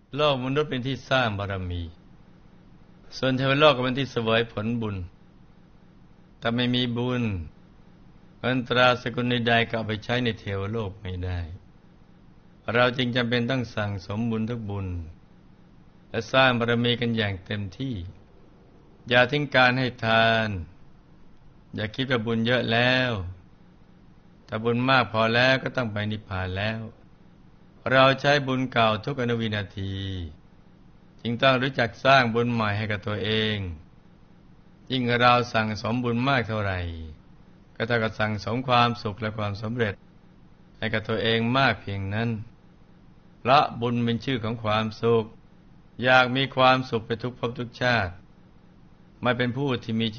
โลกมนุษย์เป็นที่สร้างบารมีส่วนเทวโลกก็เป็นที่เสวยผลบุญถ้าไม่มีบุญเงินตราสกุลใดๆก็เอาไปใช้ในเทวโลกไม่ได้เราจึงจำเป็นต้องสั่งสมบุญทุกบุญและสร้างบารมีกันอย่างเต็มที่อย่าทิ้งการให้ทานอย่าคิดว่าบุญเยอะแล้วถ้าบุญมากพอแล้วก็ต้องไปนิพพานแล้วเราใช้บุญเก่าทุกอนุวินาทีจึงต้องรู้จักสร้างบุญใหม่ให้กับตัวเองยิ่งเราสั่งสมบุญมากเท่าไหร่ก็เท่ากับสั่งสมความสุขและความสำเร็จให้กับตัวเองมากเพียงนั้นเพราะบุญเป็นชื่อของความสุขอยากมีความสุขไปทุกภพทุกชาติไม่เป็นผู้ที่มี